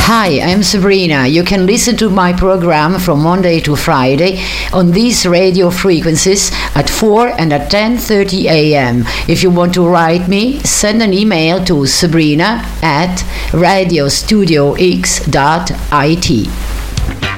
Hi, I'm Sabrina. You can listen to my program from Monday to Friday on these radio frequencies at 4 and at 10:30 a.m. If you want to write me, send an email to sabrina@radiostudiox.it.